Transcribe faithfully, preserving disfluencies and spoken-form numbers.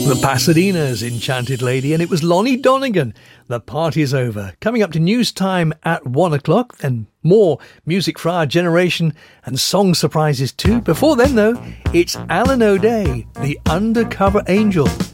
The Pasadena's Enchanted Lady, and it was Lonnie Donegan. The party's over. Coming up to news time at one o'clock, and more music for our generation and song surprises too. Before then, though, it's Alan O'Day, the Undercover Angel.